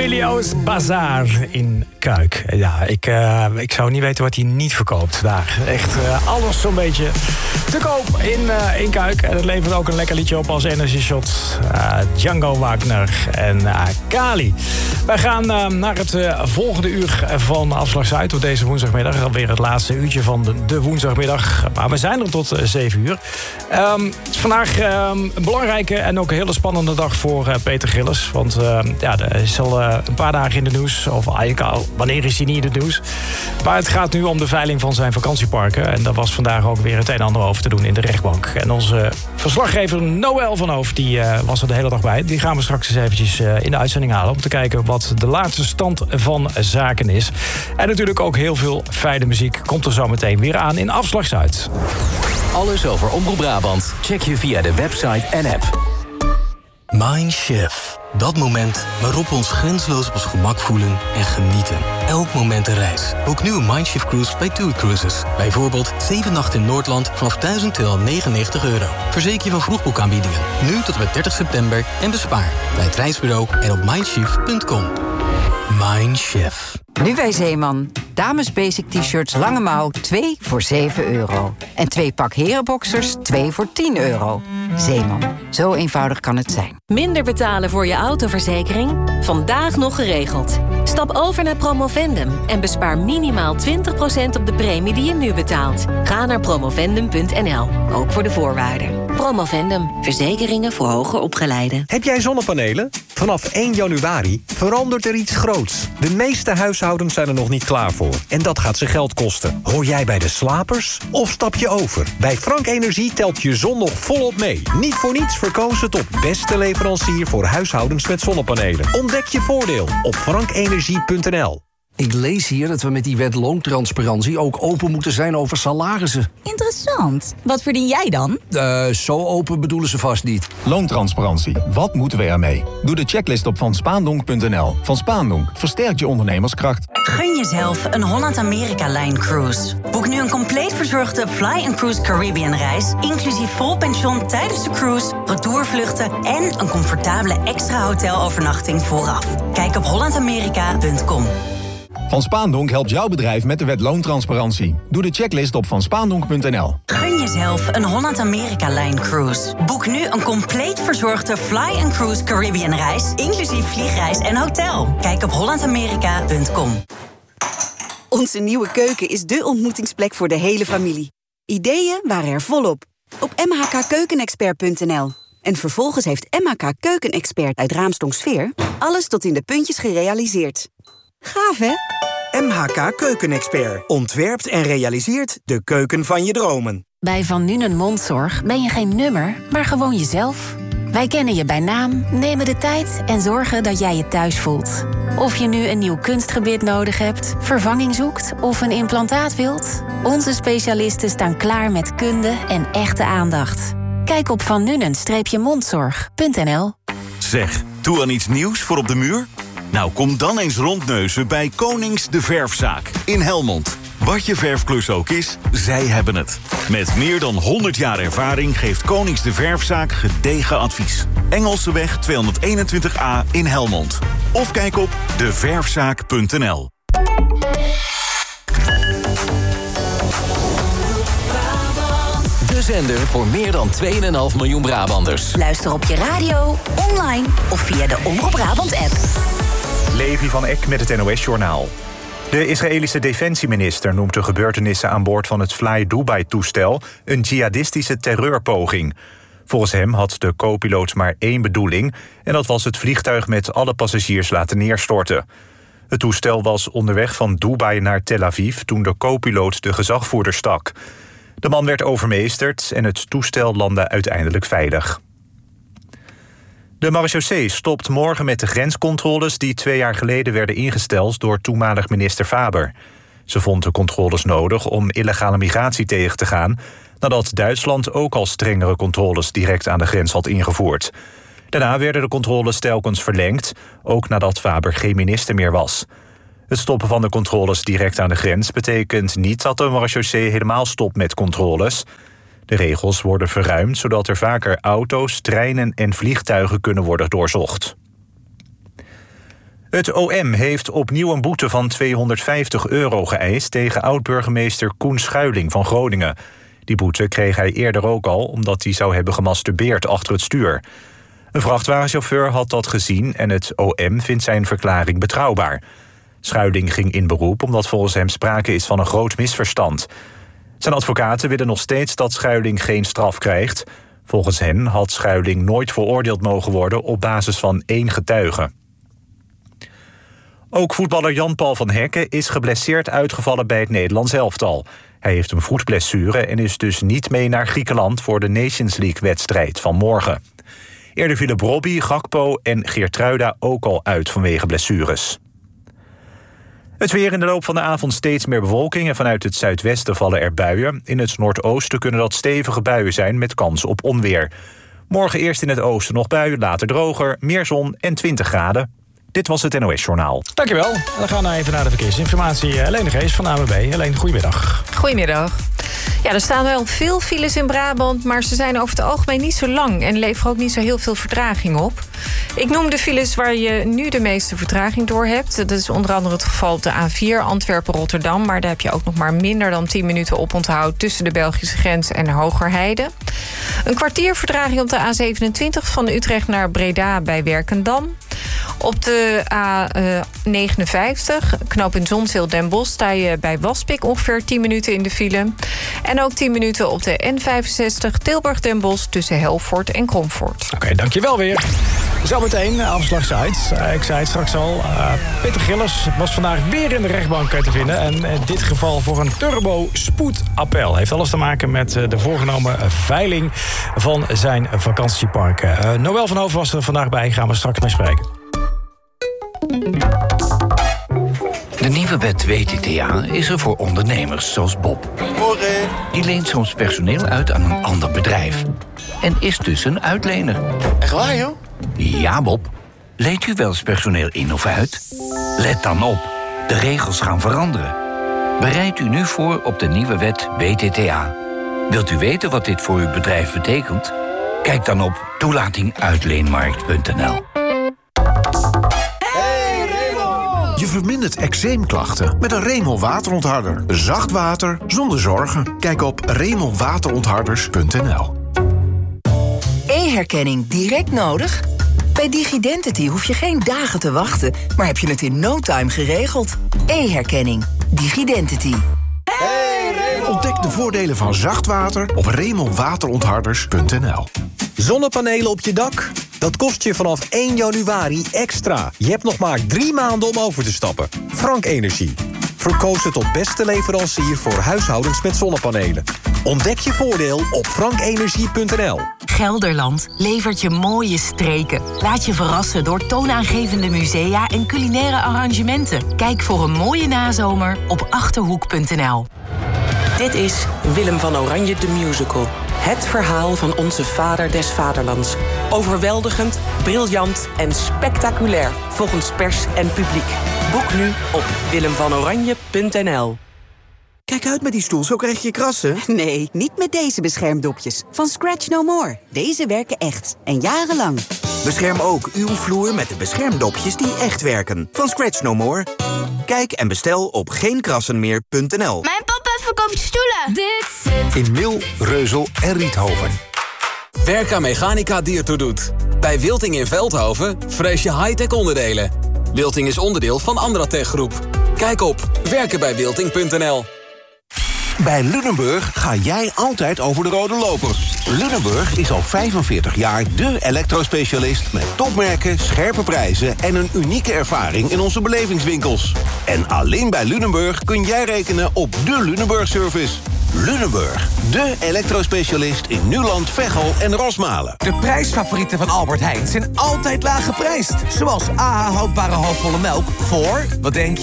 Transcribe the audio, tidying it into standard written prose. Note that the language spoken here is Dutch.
Emilio's Bazaar in Kuik. Ja, ik zou niet weten wat hij niet verkoopt daar. Echt alles zo'n beetje te koop in Kuik. En het levert ook een lekker liedje op als Energy Shot. Django Wagner en Kali. Wij gaan naar het volgende uur van Afslag Zuid op deze woensdagmiddag. Alweer het laatste uurtje van de woensdagmiddag. Maar we zijn er tot 7 uur. Het is vandaag een belangrijke en ook een hele spannende dag voor Peter Gillis. Want er is al een paar dagen in de nieuws. Of eigenlijk al, wanneer is hij niet in het nieuws? Maar het gaat nu om de veiling van zijn vakantieparken. En daar was vandaag ook weer het een en ander over te doen in de rechtbank. En onze verslaggever Noël van Hoof, die was er de hele dag bij. Die gaan we straks eens eventjes in de uitzending halen. Om te kijken wat de laatste stand van zaken is. En natuurlijk ook heel veel fijne muziek komt er zo meteen weer aan in Afslag Zuid. Alles over Omroep Brabant check je via de website en app. Mindshift. Dat moment waarop we ons grenzeloos op ons gemak voelen en genieten. Elk moment een reis. Boek nu een Mindshift cruise bij TUI Cruises. Bijvoorbeeld 7 nachten in Noordland vanaf €1.299. Verzeker je van vroegboekaanbiedingen. Nu tot en met 30 september en bespaar bij het reisbureau en op mindshift.com. Mindshift. Nu bij Zeeman. Dames basic t-shirts lange mouw 2 voor €7. En 2 pak herenboxers 2 voor €10. Zeeman. Zo eenvoudig kan het zijn. Minder betalen voor je autoverzekering? Vandaag nog geregeld. Stap over naar Promovendum en bespaar minimaal 20% op de premie die je nu betaalt. Ga naar promovendum.nl, ook voor de voorwaarden. Promovendum, verzekeringen voor hoger opgeleiden. Heb jij zonnepanelen? Vanaf 1 januari verandert er iets groots. De meeste huishoudens zijn er nog niet klaar voor. En dat gaat ze geld kosten. Hoor jij bij de slapers? Of stap je over? Bij Frank Energie telt je zon nog volop mee. Niet voor niets verkozen tot beste leverancier voor huishoudens met zonnepanelen. Ontdek je voordeel op frankenergie.nl. Ik lees hier dat we met die wet loontransparantie ook open moeten zijn over salarissen. Interessant. Wat verdien jij dan? Zo open bedoelen ze vast niet. Loontransparantie. Wat moeten we ermee? Doe de checklist op vanspaandonk.nl. Van Spaandonk versterkt je ondernemerskracht. Gun jezelf een Holland-Amerika-lijn cruise. Boek nu een compleet verzorgde Fly & Cruise Caribbean reis, inclusief vol pension tijdens de cruise, retourvluchten en een comfortabele extra hotelovernachting vooraf. Kijk op hollandamerika.com. Van Spaandonk helpt jouw bedrijf met de wet loontransparantie. Doe de checklist op vanspaandonk.nl. Gun jezelf een Holland-Amerika-lijn cruise. Boek nu een compleet verzorgde Fly & Cruise Caribbean reis, inclusief vliegreis en hotel. Kijk op hollandamerika.com. Onze nieuwe keuken is dé ontmoetingsplek voor de hele familie. Ideeën waren er volop. Op mhkkeukenexpert.nl. En vervolgens heeft MHK Keukenexpert uit Raamsdonksveer alles tot in de puntjes gerealiseerd. Gaaf, hè? MHK Keukenexpert ontwerpt en realiseert de keuken van je dromen. Bij Van Nuenen Mondzorg ben je geen nummer, maar gewoon jezelf. Wij kennen je bij naam, nemen de tijd en zorgen dat jij je thuis voelt. Of je nu een nieuw kunstgebit nodig hebt, vervanging zoekt of een implantaat wilt, onze specialisten staan klaar met kunde en echte aandacht. Kijk op vannuenen-mondzorg.nl. Zeg, toe aan iets nieuws voor op de muur? Nou, kom dan eens rondneuzen bij Konings de Verfzaak in Helmond. Wat je verfklus ook is, zij hebben het. Met meer dan 100 jaar ervaring geeft Konings de Verfzaak gedegen advies. Engelseweg 221A in Helmond. Of kijk op deverfzaak.nl. De zender voor meer dan 2,5 miljoen Brabanders. Luister op je radio, online of via de Omroep Brabant-app. Levi van Eck met het NOS-journaal. De Israëlische defensieminister noemt de gebeurtenissen aan boord van het Fly Dubai-toestel een jihadistische terreurpoging. Volgens hem had de co-piloot maar één bedoeling, en dat was het vliegtuig met alle passagiers laten neerstorten. Het toestel was onderweg van Dubai naar Tel Aviv toen de co-piloot de gezagvoerder stak. De man werd overmeesterd en het toestel landde uiteindelijk veilig. De marechaussee stopt morgen met de grenscontroles die 2 jaar geleden werden ingesteld door toenmalig minister Faber. Ze vond de controles nodig om illegale migratie tegen te gaan, nadat Duitsland ook al strengere controles direct aan de grens had ingevoerd. Daarna werden de controles telkens verlengd, ook nadat Faber geen minister meer was. Het stoppen van de controles direct aan de grens betekent niet dat de marechaussee helemaal stopt met controles. De regels worden verruimd zodat er vaker auto's, treinen en vliegtuigen kunnen worden doorzocht. Het OM heeft opnieuw een boete van €250 geëist tegen oud-burgemeester Koen Schuiling van Groningen. Die boete kreeg hij eerder ook al omdat hij zou hebben gemasturbeerd achter het stuur. Een vrachtwagenchauffeur had dat gezien en het OM vindt zijn verklaring betrouwbaar. Schuiling ging in beroep omdat volgens hem sprake is van een groot misverstand. Zijn advocaten willen nog steeds dat Schuiling geen straf krijgt. Volgens hen had Schuiling nooit veroordeeld mogen worden op basis van 1 getuige. Ook voetballer Jan-Paul van Hekken is geblesseerd uitgevallen bij het Nederlands elftal. Hij heeft een voetblessure en is dus niet mee naar Griekenland voor de Nations League-wedstrijd van morgen. Eerder vielen Robbie, Gakpo en Geertruida ook al uit vanwege blessures. Het weer: in de loop van de avond steeds meer bewolking en vanuit het zuidwesten vallen er buien. In het noordoosten kunnen dat stevige buien zijn met kans op onweer. Morgen eerst in het oosten nog buien, later droger, meer zon en 20 graden. Dit was het NOS Journaal. Dankjewel. Dan gaan we even naar de verkeersinformatie. Helene Gees van de ANWB. Helene, goedemiddag. Goedemiddag. Ja, er staan wel veel files in Brabant, maar ze zijn over het algemeen niet zo lang en leveren ook niet zo heel veel vertraging op. Ik noem de files waar je nu de meeste vertraging door hebt. Dat is onder andere het geval op de A4 Antwerpen-Rotterdam, maar daar heb je ook nog maar minder dan 10 minuten op onthoud tussen de Belgische grens en Hoogerheide. Een kwartier vertraging op de A27 van Utrecht naar Breda bij Werkendam. Op de A59, knooppunt Zonzeel Den Bosch, sta je bij Waspik ongeveer 10 minuten in de file. En ook 10 minuten op de N65 Tilburg Den Bosch tussen Helvoort en Kromvoort. Oké, dankjewel weer. Zometeen afslagsuit. Ik zei het straks al. Peter Gillis was vandaag weer in de rechtbank te vinden. En in dit geval voor een turbo-spoedappel. Heeft alles te maken met de voorgenomen veiling van zijn vakantiepark. Noël van Hoven was er vandaag bij. Gaan we straks mee spreken. De nieuwe wet WTTA is er voor ondernemers zoals Bob. Die leent soms personeel uit aan een ander bedrijf. En is dus een uitlener. Echt waar, joh? Ja, Bob. Leent u wel eens personeel in of uit? Let dan op. De regels gaan veranderen. Bereid u nu voor op de nieuwe wet WTTA. Wilt u weten wat dit voor uw bedrijf betekent? Kijk dan op toelatinguitleenmarkt.nl. Je vermindert eczeemklachten met een Remel waterontharder. Zacht water zonder zorgen. Kijk op remelwaterontharders.nl. E-herkenning direct nodig? Bij Digidentity hoef je geen dagen te wachten, maar heb je het in no time geregeld. E-herkenning. Digidentity. Ontdek de voordelen van zacht water op remelwaterontharders.nl. Zonnepanelen op je dak? Dat kost je vanaf 1 januari extra. Je hebt nog maar 3 maanden om over te stappen. Frank Energie. Verkozen tot beste leverancier voor huishoudens met zonnepanelen. Ontdek je voordeel op frankenergie.nl. Gelderland levert je mooie streken. Laat je verrassen door toonaangevende musea en culinaire arrangementen. Kijk voor een mooie nazomer op Achterhoek.nl. Dit is Willem van Oranje de Musical. Het verhaal van onze vader des vaderlands. Overweldigend, briljant en spectaculair. Volgens pers en publiek. Boek nu op willemvanoranje.nl. Kijk uit met die stoel, zo krijg je krassen. Nee, niet met deze beschermdopjes. Van Scratch No More. Deze werken echt. En jarenlang. Bescherm ook uw vloer met de beschermdopjes die echt werken. Van Scratch No More. Kijk en bestel op geenkrassenmeer.nl. Mijn papa verkoopt stoelen. Dit zit in Mil, Reuzel en Riethoven. Werka Mechanica Diertoe doet. Bij Wilting in Veldhoven vrees je high-tech onderdelen. Wilting is onderdeel van Andratech Groep. Kijk op werkenbijwilting.nl. Bij Lunenburg ga jij altijd over de rode loper. Lunenburg is al 45 jaar dé elektrospecialist met topmerken, scherpe prijzen en een unieke ervaring in onze belevingswinkels. En alleen bij Lunenburg kun jij rekenen op de Lunenburg-service. Lunenburg, de elektrospecialist in Nuland, Veghel en Rosmalen. De prijsfavorieten van Albert Heijn zijn altijd laag geprijsd. Zoals AH houdbare halfvolle melk voor, wat denk je?